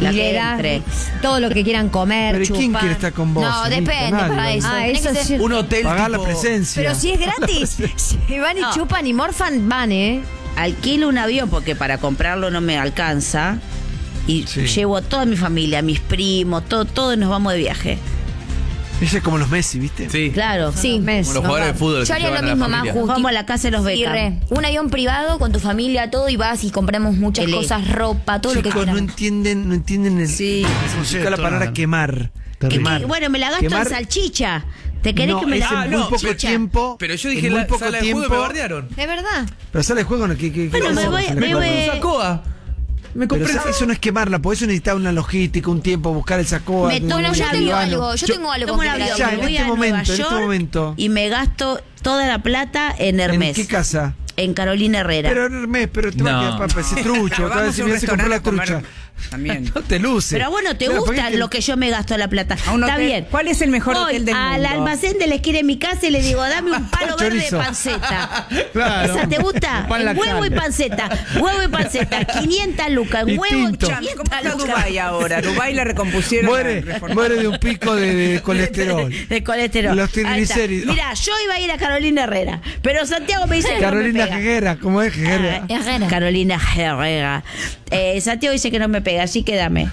La y que le das entre. todo lo que quieran comer, Pero ¿quién chupar. quiere estar con vos? No, Nico? depende Nadie, para eso. Ah, Tiene eso que sí. ser- Un hotel Pagar tipo... la presencia. Pero si es gratis, si van y No. chupan y morfan, van, ¿eh? Alquilo un avión porque para comprarlo no me alcanza. Y Sí. llevo a toda mi familia, mis primos, todos nos vamos de viaje. Ella es como los Messi, ¿viste? Sí. Claro. Sí, mes. Como los jugadores de fútbol. Yo que haría llevan lo a la mismo, familia. Maju. Nos vamos a la casa de los Sí, Beckham. re. Un avión privado con tu familia, todo, y vas y compramos muchas Ele. cosas, ropa, todo lo que Chicos, no quieran. entienden el Sí. significado de la palabra quemar. Que- Quemar. bueno, me la gasto Quemar- en salchicha. ¿Te querés No, que me la es en gaste muy en poco salchicha? tiempo. Pero yo en dije muy la poco sala de juego y me tiempo. bardearon. Es verdad. Pero sale de juego, ¿no? ¿Qué Bueno, pasó? me voy- Sale de me juego. voy- Con Sacoa. Me Pero compré... eso no es quemarla, porque eso necesita una logística, un tiempo, buscar el saco. Me tomo Bueno, yo un tengo avión. algo, yo tengo algo Tomo con un que avión, Ya, me en voy este a momento, Nueva en este York momento. y me gasto toda la plata en Hermes. ¿En qué casa? En Carolina Herrera. Pero Hermes, pero te va a No. quedar para ese trucho. Te va a Vamos decir, a un mira, se compró la restaurante a trucha. comer también. No te luce. Pero bueno, ¿te Claro, gusta porque lo que yo me gasto la plata? A un Está hotel. bien. ¿Cuál es el mejor Voy hotel del al mundo? almacén de la esquina de mi casa y le digo, dame un palo verde de Chorizo. panceta. Claro. ¿Esa te gusta? Un pan Huevo lactal. y panceta. Huevo y panceta. 500 lucas. Y Huevo tinto. ¿Cómo 500 está lucas. Dubái ahora? Dubái la recompusieron. Muere de un pico de colesterol. De colesterol. Los Ahí está. triglicéridos. Mira, yo iba a ir a Carolina Herrera, pero Santiago me dice que Carolina no me pega. Herrera, ¿cómo es Herrera? Herrera. Carolina Herrera. Santiago dice que no me pega, así que dame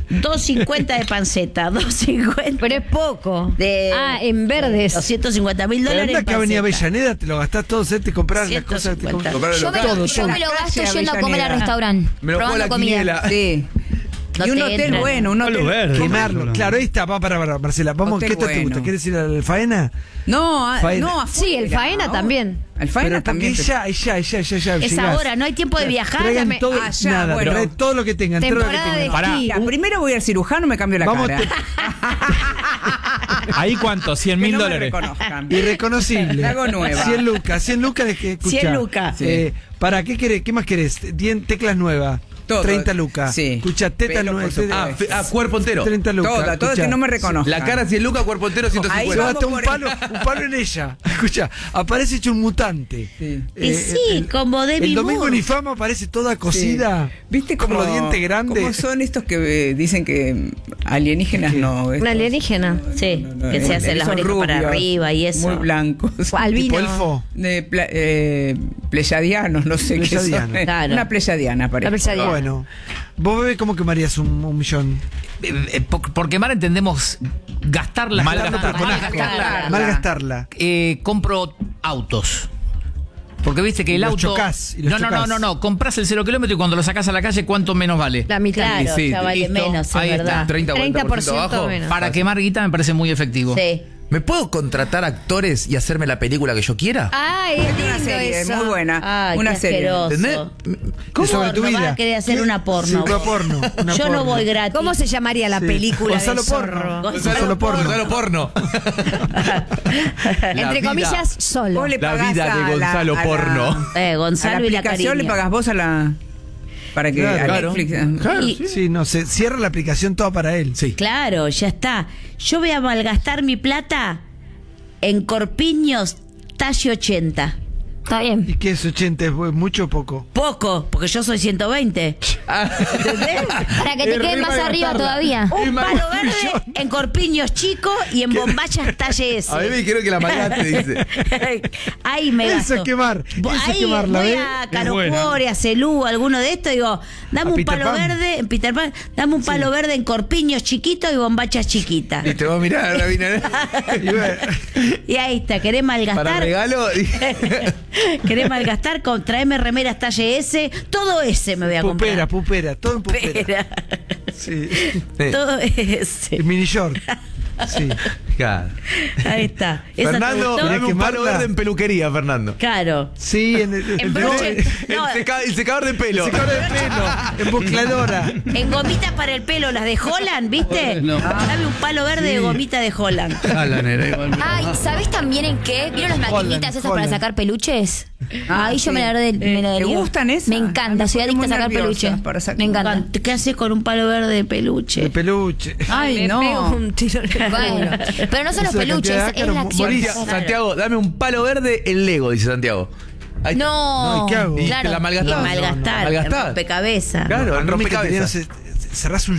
2.50 de panceta, 2.50 Pero es poco. de en verdes. 250.000 Pero dólares anda en que Avenida panceta. Avellaneda, te lo gastás todo, te compras las cosas. Te 150. compras. Yo me, Todo, yo todo. me lo gasto Calle yendo a comer al Avellaneda. restaurante. Me lo juego a Probando la comida. quiniela. Sí. No Y un te hotel entra. bueno, un hotel. verde. Quemarlo. Claro, ahí está. Para, Marcela. Vamos, Hotel ¿qué esto te bueno. gusta? ¿Quieres ir al faena? No, Faena. no, Sí, el afuera, faena ¿no? también. El faena Pero porque también. ya. Es llegás. ahora, no hay tiempo de viajar. Traigan dame- todo, allá, nada, bueno. trae todo lo que tengan. Trae lo que Temporada de tengan. esquí. Mira, primero voy al cirujano, me cambio la Vamos, cara. ¿Ahí cuánto? ¿100 Que mil no me dólares? reconozcan. Irreconocible. Me hago nueva. 100 lucas, escucha. 100 lucas. Sí. ¿Para qué querés? ¿Qué más querés? Teclas nuevas. Todo. 30 lucas. Sí. Escucha, tetas Pelo, por nuevas. supuesto. Cuerpo entero. 30 lucas. Todo, todo escucha. que no me reconozcan. La cara 100 lucas, cuerpo entero Ahí Se 150. va. gasta Vamos un palo en ella. Escucha, aparece hecho un mutante. Sí. Y sí, como Demi El domingo Moore. en Infama aparece toda cocida. Sí. ¿Viste como cómo los dientes grandes? ¿Cómo son estos que dicen que alienígenas no? Un estos- alienígena. Sí, que se hacen las son orejas para rubios, arriba y eso. Muy blancos. Albino. Tipo elfo. Pleyadianos, no sé qué son. Pleyadianos. Claro. Una pleyadiana, La parece. playa. Bueno, vos bebé, ¿cómo quemarías un millón? Por quemar entendemos gastarla. Malgastarla. Malgastarla. Compro autos. Porque viste que el Los auto. chocás, y los chocás. No. Compras el 0 kilómetro y cuando lo sacás a la calle, ¿cuánto menos vale? La mitad. Claro, Sí, ya vale listo. menos, es Ahí está, verdad. 30-40% abajo. menos. Para quemar guita me parece muy efectivo. Sí. ¿Me puedo contratar actores y hacerme la película que yo quiera? Ay, Es es una lindo serie, eso. muy buena. Ay, una qué serie. asqueroso. ¿Entendés? ¿Cómo Sobre tu no vida. vas a querer hacer una porno? Sí, una vos? porno. una Yo no porno. voy gratis. ¿Cómo se llamaría la Sí. película Gonzalo del zorro? Porno. Gonzalo Porno. Gonzalo Porno. Entre comillas, solo. Vos le La pagás vida de a Gonzalo Porno. a Gonzalo la y la aplicación le cariño. pagás vos a la. Para que Claro, a claro. Netflix. Claro, Y- sí, no, se cierra la aplicación toda para él. Sí. Claro, ya está. Yo voy a malgastar mi plata en corpiños talle 80. Está bien. ¿Y qué es 80? ¿Es mucho o poco? Poco, porque yo soy 120. ¿Entendés? Para que te queden más arriba todavía. Un palo verde en corpiños chicos y en bombachas talle S. A mí me dijeron que la malgaste, dice. Ahí me Eso gasto. es quemar. Eso es Ahí quemar, ¿la voy ve? a Es Carocuore, a Celú, alguno de estos, digo, dame A un Peter palo Pan. verde en Peter Pan, dame un palo verde en corpiños chiquitos y bombachas chiquitas. Y te voy a mirar, Rabina. Y bueno, Y ahí está, ¿querés Para malgastar? regalo. ¿Querés malgastar? Traeme remeras talle S, todo S me voy a comprar. pupera, todo en pupera. Pupera. Sí. Todo S. El mini short. Sí. Claro. Ahí está. ¿Esa te Fernando, gustó? dame un palo quemarla? verde en peluquería, Fernando. Claro. Sí, en el. En broche. No, El secador de pelo. Secador de pelo, en bocladora. en gomitas para el pelo, las de Holland, ¿viste? Dame un palo verde de gomita de Holland. Ah, la nera, igual. Ay, ¿sabés también en qué? ¿Vieron las maquinitas esas para Holland. sacar peluches? Ahí yo sí. me la me la ¿Te daría. gustan esas? Me encanta, soy Me adicta a pone sacar muy nerviosa peluches. para sacar. Me encanta. ¿Qué haces con un palo verde de peluche? De peluche. Ay, Le pego no. un tiro en el Bueno, culo. pero no son los Esa peluches, cantidad de es la ácaros, acción. morís. Santiago, dame un palo verde en Lego, dice Santiago. Ahí está. No, No, ¿y qué hago? Y claro. la Y malgastás. malgastar, ¿Malgastás? en rompecabezas. Claro, en No me rompecabezas. cerrás un